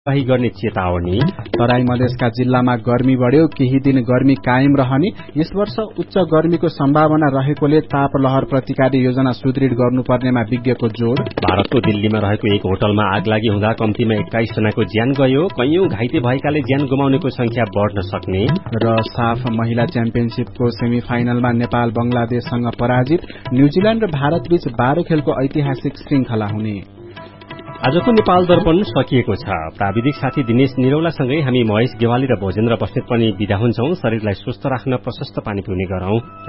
सही गर्ने चेतावनी। तराई मधेसका जिल्लामा गर्मी बढ्यो, केही दिन गर्मी कायम रहने। यस वर्ष उच्च गर्मीको सम्भावना रहेकोले ताप लहर प्रतिकारी योजना सुदृढ गर्नुपर्नेमा विज्ञको जोड़। भारतको दिल्लीमा रहेको एक होटलमा आगलागी हुँदा कम्तीमा 21 जनाको ज्यान गयो, कैयौं घाइते भएकाले ज्यान गुमाउनेको संख्या बढ़न सक्ने। र साफ महिला च्याम्पियनशीपको सेमी फाइनलमा नेपाल बंगलादेशसँग पराजित। न्यूजील्याण्ड र भारत बीच 12 खेलको ऐतिहासिक श्रृंखला हुने। आजको नेपाल दर्पण सकिएको छ। प्राविधिक साथी दिनेश निरौलासँगै हामी महेश गेवाली र भोजेन्द्र बस्नेत पनि बिदा हुन्छौं। शरीरलाई स्वस्थ राख्न प्रशस्त पानी पिउने गरौं।